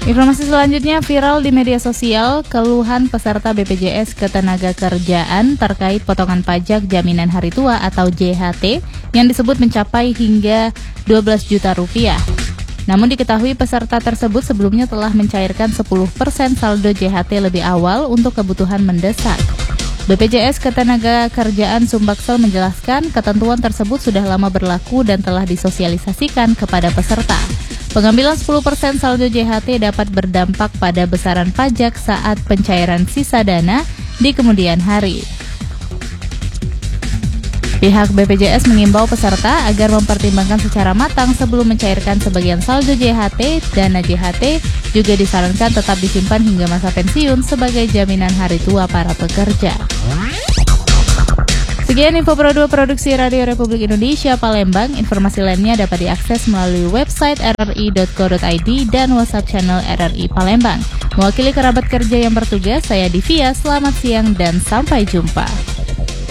Informasi selanjutnya viral di media sosial, keluhan peserta BPJS Ketenagakerjaan terkait potongan pajak jaminan hari tua atau JHT yang disebut mencapai hingga 12 juta rupiah. Namun diketahui peserta tersebut sebelumnya telah mencairkan 10% saldo JHT lebih awal untuk kebutuhan mendesak. BPJS Ketenagakerjaan Sumbaksel menjelaskan ketentuan tersebut sudah lama berlaku dan telah disosialisasikan kepada peserta. Pengambilan 10% saldo JHT dapat berdampak pada besaran pajak saat pencairan sisa dana di kemudian hari. Pihak BPJS mengimbau peserta agar mempertimbangkan secara matang sebelum mencairkan sebagian saldo JHT. Dana JHT juga disarankan tetap disimpan hingga masa pensiun sebagai jaminan hari tua para pekerja. Sekian info produksi Radio Republik Indonesia Palembang. Informasi lainnya dapat diakses melalui website rri.co.id dan WhatsApp channel RRI Palembang. Mewakili kerabat kerja yang bertugas, saya Divia. Selamat siang dan sampai jumpa.